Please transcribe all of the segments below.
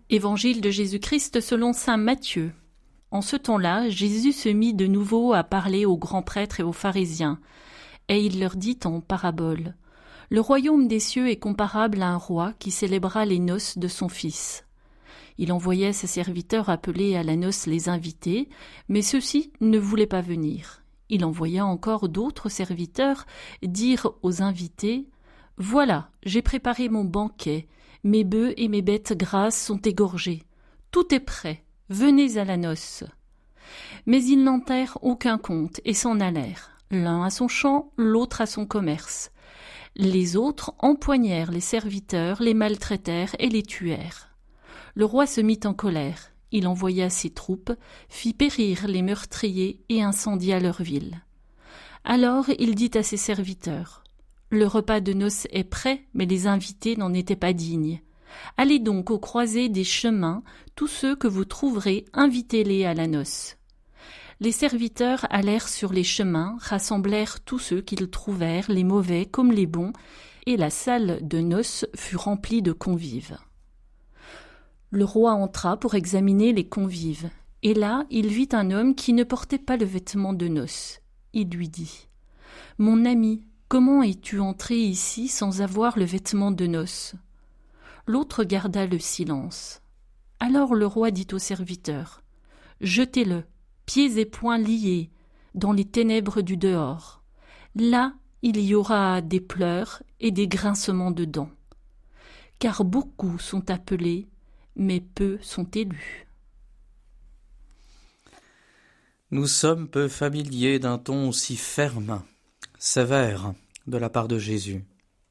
Évangile de Jésus-Christ selon saint Matthieu. En ce temps-là, Jésus se mit de nouveau à parler aux grands prêtres et aux pharisiens, et il leur dit en parabole : Le royaume des cieux est comparable à un roi qui célébra les noces de son fils. Il envoya ses serviteurs appeler à la noce les invités, mais ceux-ci ne voulaient pas venir. Il envoya encore d'autres serviteurs dire aux invités : Voilà, j'ai préparé mon banquet, mes bœufs et mes bêtes grasses sont égorgés. Tout est prêt, venez à la noce. Mais ils n'en tinrent aucun compte et s'en allèrent, l'un à son champ, l'autre à son commerce. Les autres empoignèrent les serviteurs, les maltraitèrent et les tuèrent. Le roi se mit en colère. Il envoya ses troupes, fit périr les meurtriers et incendia leur ville. Alors il dit à ses serviteurs : Le repas de noces est prêt, mais les invités n'en étaient pas dignes. Allez donc aux croisées des chemins, tous ceux que vous trouverez, invitez-les à la noce. Les serviteurs allèrent sur les chemins, rassemblèrent tous ceux qu'ils trouvèrent, les mauvais comme les bons, et la salle de noces fut remplie de convives. Le roi entra pour examiner les convives, et là il vit un homme qui ne portait pas le vêtement de noces. Il lui dit : Mon ami, comment es-tu entré ici sans avoir le vêtement de noces ? L'autre garda le silence. Alors le roi dit aux serviteurs : Jetez-le, pieds et poings liés, dans les ténèbres du dehors. Là, il y aura des pleurs et des grincements de dents. Car beaucoup sont appelés, mais peu sont élus. Nous sommes peu familiers d'un ton aussi ferme, sévère, de la part de Jésus.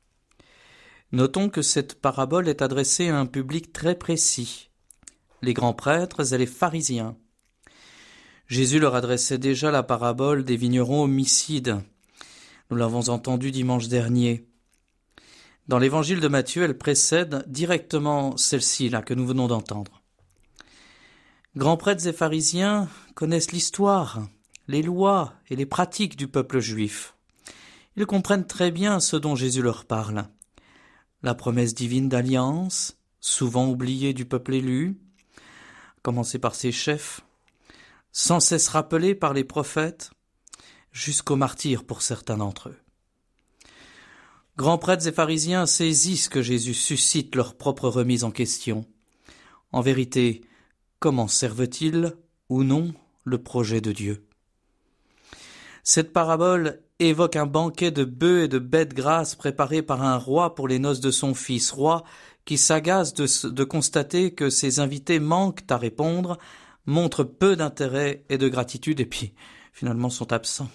Notons que cette parabole est adressée à un public très précis, les grands prêtres et les pharisiens. Jésus leur adressait déjà la parabole des vignerons homicides. Nous l'avons entendu dimanche dernier. Dans l'évangile de Matthieu, elle précède directement celle-ci là que nous venons d'entendre. Grands prêtres et pharisiens connaissent l'histoire, les lois et les pratiques du peuple juif. Ils comprennent très bien ce dont Jésus leur parle. La promesse divine d'alliance, souvent oubliée du peuple élu, à commencer par ses chefs, sans cesse rappelée par les prophètes, jusqu'au martyre pour certains d'entre eux. Grands prêtres et pharisiens saisissent que Jésus suscite leur propre remise en question. En vérité, comment servent-ils ou non le projet de Dieu ? Cette parabole évoque un banquet de bœufs et de bêtes grasses préparé par un roi pour les noces de son fils, roi qui s'agace de constater que ses invités manquent à répondre, montrent peu d'intérêt et de gratitude et puis finalement sont absents.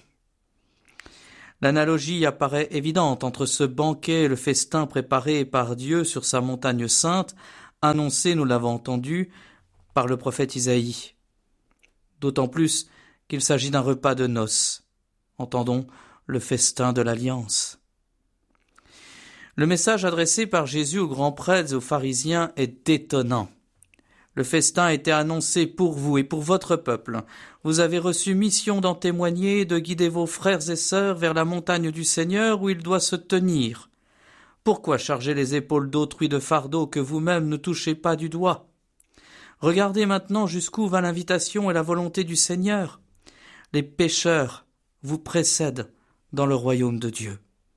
L'analogie apparaît évidente entre ce banquet et le festin préparé par Dieu sur sa montagne sainte, annoncé, nous l'avons entendu, par le prophète Isaïe. D'autant plus qu'il s'agit d'un repas de noces. Entendons le festin de l'Alliance. Le message adressé par Jésus aux grands prêtres et aux pharisiens est étonnant. Le festin a été annoncé pour vous et pour votre peuple. Vous avez reçu mission d'en témoigner et de guider vos frères et sœurs vers la montagne du Seigneur où il doit se tenir. Pourquoi charger les épaules d'autrui de fardeaux que vous-même ne touchez pas du doigt ? Regardez maintenant jusqu'où va l'invitation et la volonté du Seigneur. Les pécheurs vous précèdent dans le royaume de Dieu.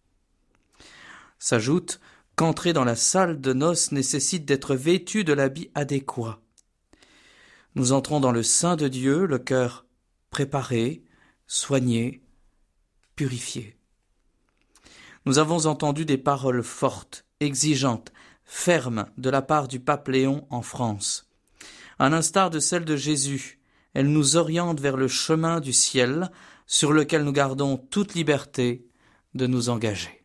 S'ajoute qu'entrer dans la salle de noces nécessite d'être vêtu de l'habit adéquat. Nous entrons dans le sein de Dieu, le cœur préparé, soigné, purifié. Nous avons entendu des paroles fortes, exigeantes, fermes de la part du pape Léon en France. À l'instar de celle de Jésus, elle nous oriente vers le chemin du ciel sur lequel nous gardons toute liberté de nous engager.